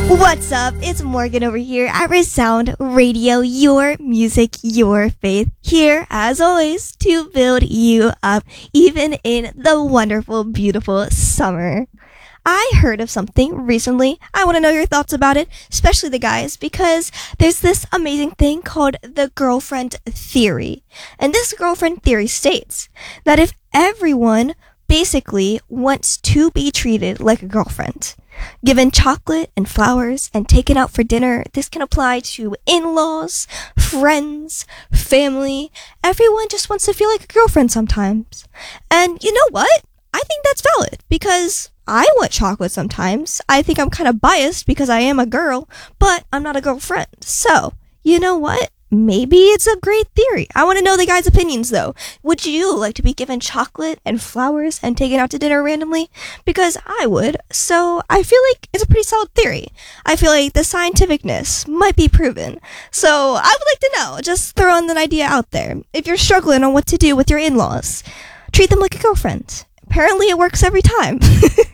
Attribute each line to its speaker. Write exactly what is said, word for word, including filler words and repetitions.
Speaker 1: What's up? It's Morgan over here at Resound Radio, your music, your faith. Here, as always, to build you up, even in the wonderful, beautiful summer. I heard of something recently. I want to know your thoughts about it, especially the guys, because there's this amazing thing called the girlfriend theory. And this girlfriend theory states that if everyone basically wants to be treated like a girlfriend, given chocolate and flowers and taken out for dinner, this can apply to in-laws, friends, family. Everyone just wants to feel like a girlfriend sometimes. And you know what? I think that's valid because I want chocolate sometimes. I think I'm kind of biased because I am a girl, but I'm not a girlfriend. So, you know what? Maybe it's a great theory. I want to know the guys' opinions, though. Would you like to be given chocolate and flowers and taken out to dinner randomly? Because I would. So I feel like it's a pretty solid theory. I feel like the scientificness might be proven. So I would like to know. Just throwing that idea out there. If you're struggling on what to do with your in-laws, treat them like a girlfriend. Apparently it works every time.